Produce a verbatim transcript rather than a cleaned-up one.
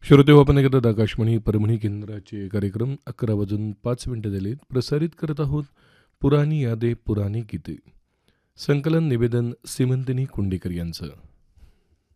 श्रोते हो, आपण ऐकतात आकाशवाणी परभणी केंद्राचे कार्यक्रम. अकरा वाजून पाच मिनिटं झालीत. प्रसारित करत आहोत पुराणी यादे पुराणी गीते. संकलन निवेदन सिमंतिनी कुंडेकर यांचं.